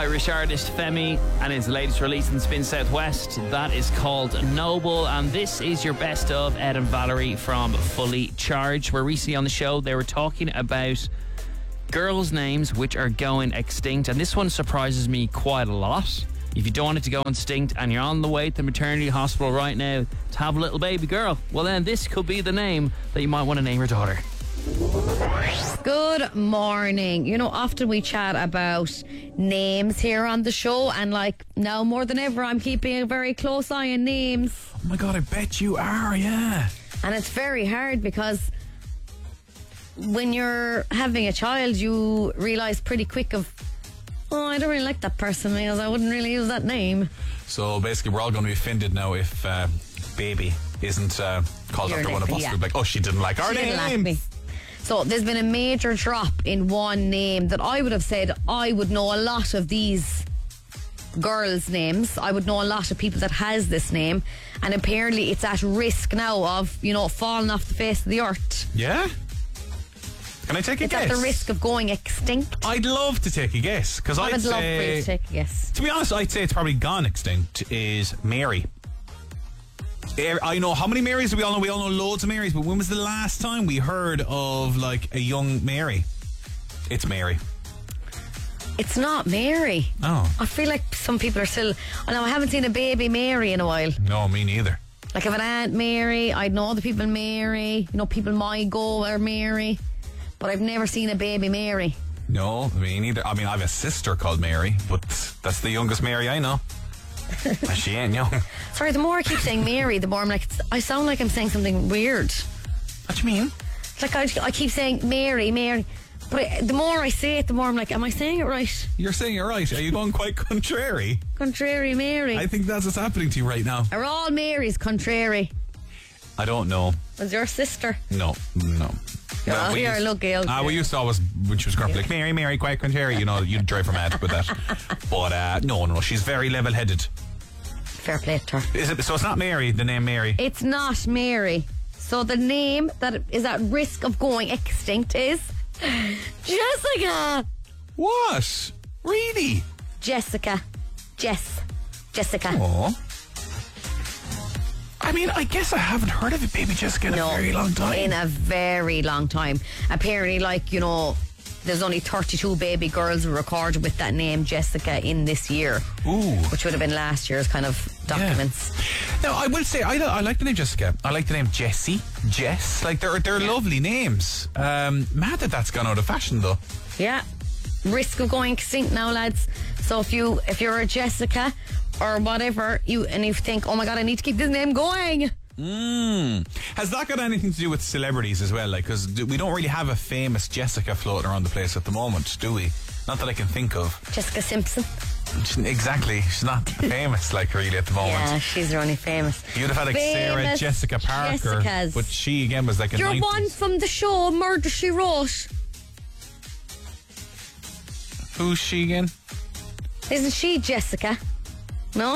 Irish artist Femi and his latest release in Spin Southwest. That is called Noble, and this is your best of Ed and Valerie from Fully Charged. Where recently on the show they were talking about girls' names which are going extinct, and this one surprises me quite a lot. If you don't want it to go extinct and you're on the way to the maternity hospital right now to have a little baby girl, well then this could be the name that you might want to name your daughter. Good morning. You know, often we chat about names here on the show, and like now more than ever I'm keeping a very close eye on names. Oh my God, I bet you are, yeah. And it's very hard because when you're having a child you realise pretty quick of, oh, I don't really like that person because I wouldn't really use that name. So basically we're all going to be offended now if baby isn't called Your after name, one of us. yeah. We're like, oh, she didn't like our She didn't like name. me. So there's been a major drop in one name that I would have said I would know a lot of these girls' names. I would know a lot of people that has this name, and apparently it's at risk now of, you know, falling off the face of the earth. Yeah? Can I take a It's guess? at the risk of going extinct. I'd love to take a guess, because I I'd would love for you say, to take a guess. to be honest, I'd say it's probably gone extinct, is Mary. I know, how many Marys do we all know? We all know loads of Marys, but when was the last time we heard of like a young Mary? It's Mary. It's not Mary. Oh. I feel like some people are still... I know I haven't seen a baby Mary in a while. No, me neither. Like if an Aunt Mary, I'd know the people Mary. You know, people my go are Mary. But I've never seen a baby Mary. No, me neither. I mean, I have a sister called Mary, but that's the youngest Mary I know. And she ain't young. Sorry, the more I keep saying Mary, the more I'm like, I sound like I'm saying something weird. What do you mean? It's like I keep saying Mary. But the more I say it, the more I'm like, am I saying it right? You're saying it right. Are you going quite contrary? Contrary Mary. I think that's what's happening to you right now. Are all Marys contrary? I don't know. Was your sister? No. Oh, we you're used- lucky. Okay. we used to always, when she was grumpy, like, Mary, quite contrary, you know, you'd drive her mad with that. But no, she's very level-headed. Fair play to her. Is it? So it's not Mary, the name Mary? It's not Mary. So the name that is at risk of going extinct is Jessica. What? Really? Jessica. Jessica. Oh. I mean, I guess I haven't heard of it, baby Jessica, in a very long time. In a very long time. Apparently, like, you know, there's only 32 baby girls recorded with that name Jessica in this year. Ooh. Which would have been last year's kind of documents. Yeah. Now, I will say, I like the name Jessica. I like the name Jessie, Jess. Like, they're lovely names. Mad that that's gone out of fashion, though. Yeah. Risk of going extinct now, lads. So if you're a Jessica or whatever, you think, oh my God, I need to keep this name going. Has that got anything to do with celebrities as well? Like, because we don't really have a famous Jessica floating around the place at the moment, do we? Not that I can think of. Jessica Simpson. Exactly. She's not famous, like, really, at the moment. Yeah, she's the only famous. You'd have had, like, Sarah Famous Jessica Parker. Jessicas. But she, again, was like a You're 90s. one from the show Murder, She Wrote. Who's she again? Isn't she Jessica? No?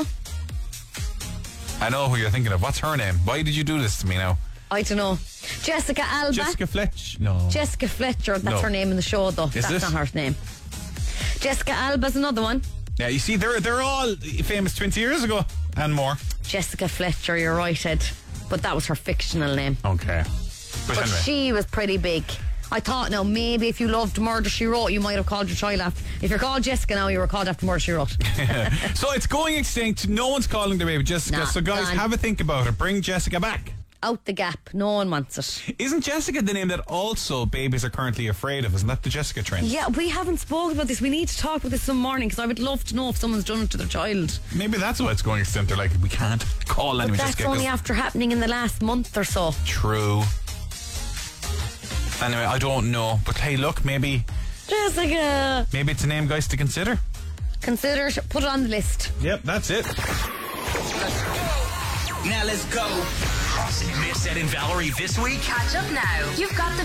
I know who you're thinking of. What's her name? Why did you do this to me now? I don't know. Jessica Alba. Jessica Fletcher? No. Jessica Fletcher. That's No. her name in the show, though. That's it? not her name. Jessica Alba's another one. Yeah, you see, they're all famous 20 years ago and more. Jessica Fletcher, you're right, Ed. But that was her fictional name. Okay. But But anyway. she was pretty big. I thought, now, maybe if you loved Murder, She Wrote, you might have called your child after. If you're called Jessica now, you were called after Murder, She Wrote. So it's going extinct. No one's calling their baby Jessica. Nah, So guys, gone. have a think about it. Bring Jessica back. Out the gap. No one wants it. Isn't Jessica the name that also babies are currently afraid of? Isn't that the Jessica trend? Yeah, we haven't spoken about this. We need to talk about this some morning because I would love to know if someone's done it to their child. Maybe that's why it's going extinct. They're like, we can't call anyone That's Jessica. only 'cause- after happening in the last month or so. True. Anyway, I don't know. But hey, look, maybe Jessica! it's a name, guys, to consider. Consider it. Put it on the list. Yep, that's it. Now let's go. Miss Ed and Valerie this week? Catch up now. You've got the